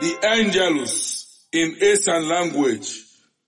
the angelus in Eastern language.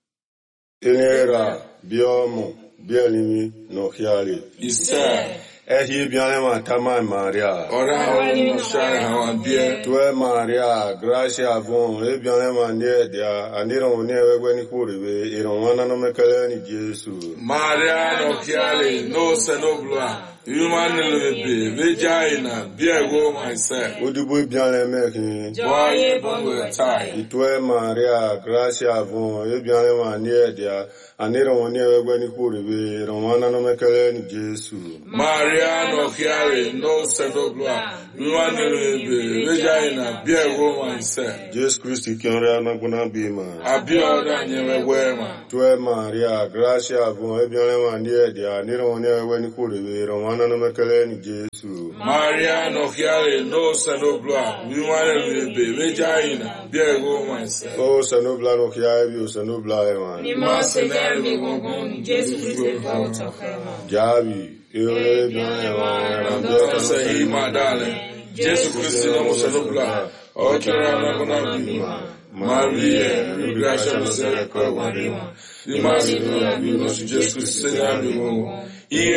Inera, biomo, bielimi, no hiali. Ista. Ehi bianema tama Maria. Ora no shine hawambie. Tue Maria, gracia avon, e bianema niedia, aniro niewe ni kuribe, ironwana no mekele ni Jesu. Maria no kiale, no senobla. Human lebe, vagina, biego myself. Udubu bianeme. Boy, bongo tie. Itue Maria, gracia avon, e bianema niedia, aniro niewe ni kuribe, ironwana no mekele ni Jesu. Maria no chiare, no sedobla, human lebe, vagina, biego myself. Jesus Christ, Kyora Naguna Bima. Abioda nyewe wema. Tue Maria, gracia avon, e bianema niedia, aniro niewe ni kuribe, ironwana no mekele ni Jesu. Maria no chiare, no sedobla, human lebe, vagina, biego myself. Oh, Sanobla no Kiabi, Sanobla Eman. Ni mose der mi gongon, Jesu Christ volta kema. Javi, Ewe Bianema, Randota sahi madale, Jesu Christ no sedobla, ochera na kuna bima. Maria, gracia no se kwa ni masi no bima, Jesu Christ na bima.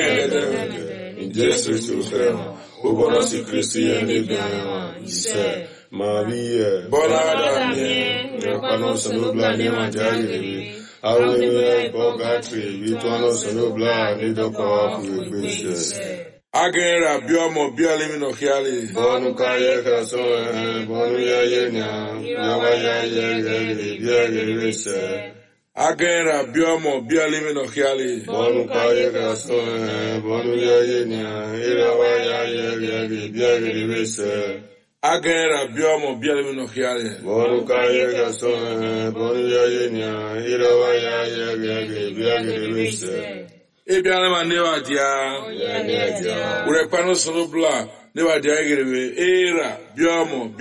In Jesus Christ, Obono si Christi ende bianema, ise. Maria, Bonada mie, Repano Sanobla Nema Jari, Awe Bogatri, Vituano Sanobla, Nido Powerful Gracious. Agera biomo bialimi no hiali. Bonu Kaya Krason, Bonu Yayena, Yawaya Biagirese. Agera biomo bialimi no hiali. Bonu Kaya Krason, Bonu Yayena, Yawaya Biagirese. Agera biomo bialimi no hiali. Bonu Kaya Krason, Bonu Yayena, Yawaya Biagirese. Ebialema newa dia. Urepano sonobla newa dia gerebe. Era biomo